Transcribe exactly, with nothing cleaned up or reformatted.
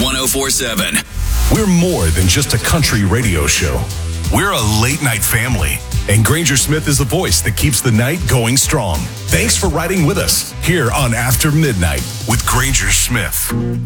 one oh four point seven. We're more than just a country radio show. We're a late-night family, and Granger Smith is the voice that keeps the night going strong. Thanks for riding with us here on After Midnight with Granger Smith.